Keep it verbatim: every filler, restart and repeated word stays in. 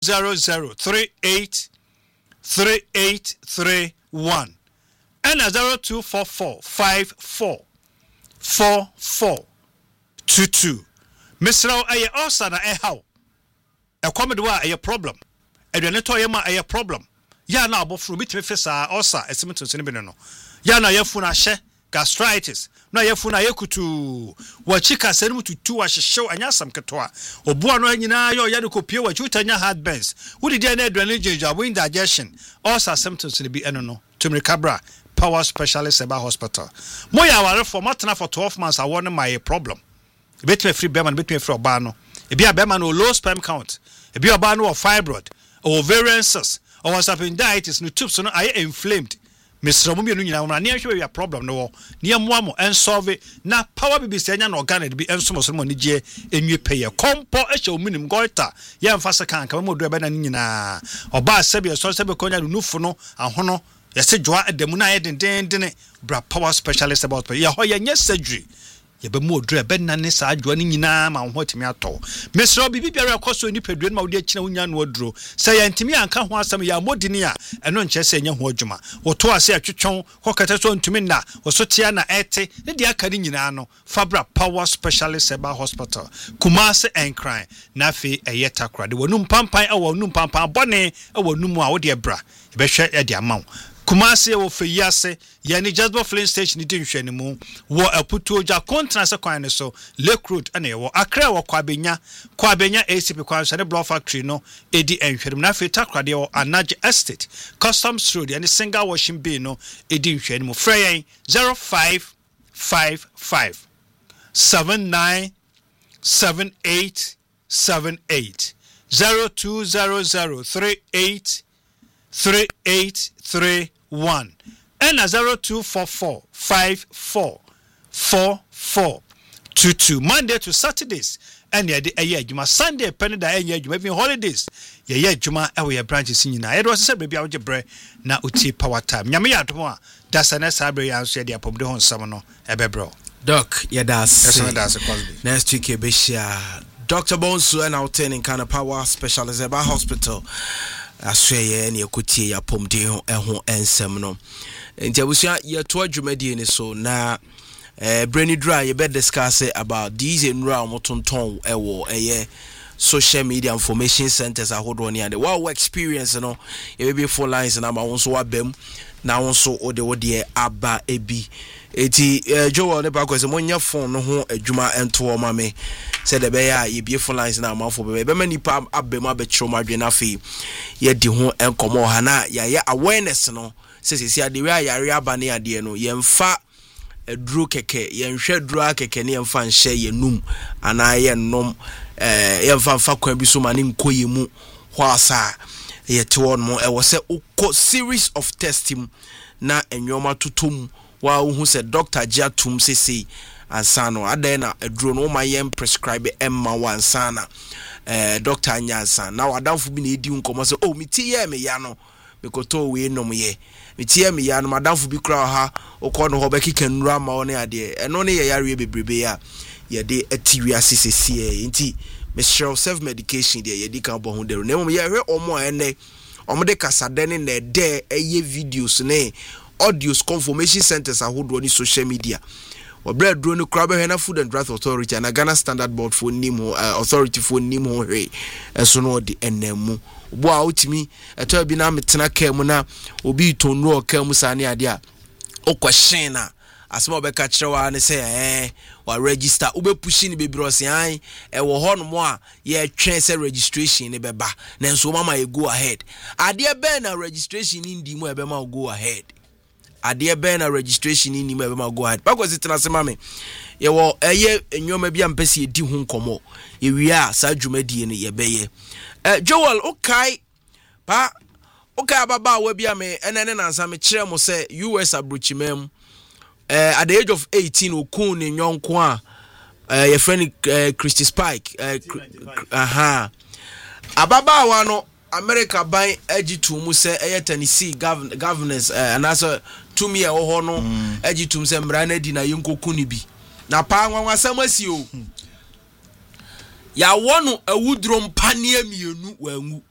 zero zero three eight three eight three one and zero two four four five four four four two two. Mister Aye Osana e how a comedy wa a problem. Eduaneto yema a problem. Ya na abofru bitime fesa osa esimeto se ne bi no. Ya na yafu na hye gastritis. Na yafu na yekutu wachika senu tutu wa hyehyew anya sam ketoa. Obuo no anyina yo ya de kopie wa chutanya heartburns. Wodi dia na eduane jeja wo indigestion. Osa symptoms ne bi eno no. Tumri Cabra Power Specialist Eba Hospital. Moya ware for matna for twelve months I want my problem. Betme free beman betme free oba no. Ebi a beman no low sperm count. Ebi oba no fibroid, ovarian cyst, or appendicitis no tubes no are inflamed. Mister Mumbi no nyina na na hwe your problem no. Nia moa mo en solve na Power B B C anya na organic bi enso mo so mo nige enwie peye. Kompo e hye ominim goita. Ye mfa se kan ka mo do ebe na nyina. Oba sebe so sebe konya no nufu no ahono. Yese joa edemu na ye den den den bra Power Specialist about ye ho ye nye surgery. Yebe mu odru ebe na ne sa adwo ne nyina ma ho timi ato Mister Bibi biara akoso ni pedue ma wodi akina wonya no odru se ya ntimi anka ho asam ya modini a eno nche se nya ho adwuma woto ase atwetwon kokata so ntumi na wosotia na ete ne dia aka ni nyina no Fabra Power Specialist Eba Hospital Kumase Enkran na afi eyeta kra de wonum pampan e wonum pampan bone e wonum a wodi ebra ebe hwe e de amaw Kumasi wo feyase yani Jasper Flint Station ni dinhwe ni mu wo aputu ja kontra se kwan ne so Lake Road ane wo Accra wo kwabenya kwabenya A C P kwan so ne block factory no edi enhwedum na fe takrade wo Anaje Estate Customs Road yani single washing bay no edi nhwe ni mu frey zero five five five seven nine seven eight seven eight zero two zero zero three eight three eight three one and a zero two four four five four four four two two Monday to Saturdays and yeah the aye juma Sunday penny da aye juma even holidays yeah yeah juma e we branches nyina e do say baby a wogebre na uti power time nyame ya to a that's an sabre ya so dia pomde hon sam no e bebro doc yeah that's that's Cosby next week e be share Doctor Bonsu and out in Kana Power Specialist Eba Hospital asweye ne ekotie ya pomde ho eho ensem no nti abusia ye to adwumadi ni so na eh brainy dry ye be discuss about these enra omotonton ewo eye social media information centers ahodo ne ade wow experience no ye be four lines na ma wonso wabam na wonso ode wode aba ebi eti Joel ne ba kwese monya phone no ho adwuma ento ma me said the bear ye beautiful lines na amafo be be mani pa abem abechiro madwe na fe ye di ho enkomo ha na ya ye awareness no se se se ade we ayare abane ade no ye mfa eduru keke ye nhwe duru keke ne ye mfa nhye ye num ana ye nom eh ye mfa mfa kwa bi so mane nkoye mu ho asa ye te won mo e wo se uko series of testing na enwoma tutum wa hu se doctor Jatum sese ansano adena eduro no ma yem prescribe emma wansana eh doctor anyansa na wadamfo bi na edi nkomo se oh miti ye me ya no bekoto we nom ye miti ye me ya no madamfo bi kra ha okọ no ho be kikanura ma one ade eno ne ye yare bebrebe ya ye de atiwi asesese e nti Mister self medication de ye di kan bo ho de no ye hwe omo ene omo de kasade ne na de eye videos ne audios confirmation centers ahodo ni social media or bread drone crab na Food and Drug Authority and Ghana Standard Board for nimo uh, authority for nimo he eso no de enemu bo a utimi eto bi na metena kam na obi tonu kam sane ade a okwahyen na asema obeka kirewa ne say eh wa register ube pushi ni bebrosi an e wo hono mo a ye twen say registration ne beba na nso mama ye go ahead ade be na registration ni ndi mo e be ma go ahead ade be na registration ni ma be ma go ahead because it na sema me ye wo eye enwoma bia mpese edi hu nkomo ye wi a sa dwumadie ne ye beye eh Joel okay pa okay baba wa bia me enene nansa me kire mo say U S abrochimam eh at the age of eighteen okun ne nyonko a eh ye friend uh, Christy Spike eh aha ababa wa no America by ejitu mu se eye Tennessee governors uh, and as to me e ho no ejitu mu se mra na di na yenkoku ni bi na pa nwanwa samasi o ya wono awudrom panie mienu wangu